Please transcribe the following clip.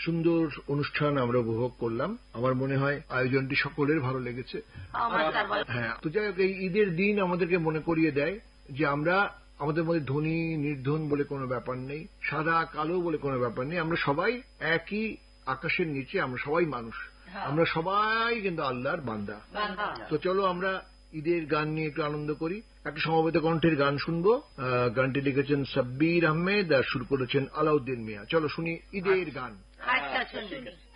সুন্দর অনুষ্ঠান আমরা উপভোগ করলাম। আমার মনে হয় আয়োজনটি সকলের ভালো লেগেছে। হ্যাঁ, তো যাই হোক, এই ঈদের দিন আমাদেরকে মনে করিয়ে দেয় যে আমরা আমাদের মধ্যে ধনী নির্ধন বলে কোনো ব্যাপার নেই, সাদা কালো বলে কোনো ব্যাপার নেই। আমরা সবাই একই আকাশের নিচে, আমরা সবাই মানুষ, আমরা সবাই কিন্তু আল্লাহর বান্দা। তো চলো আমরা ঈদের গান নিয়ে একটু আনন্দ করি। একটা সমবেত কণ্ঠের গান শুনবো। গানটি লিখেছেন সাব্বির আহমেদ আর সুর করেছেন আলাউদ্দিন মিয়া। চলো শুনি ঈদের গান। আচ্ছা শুনি।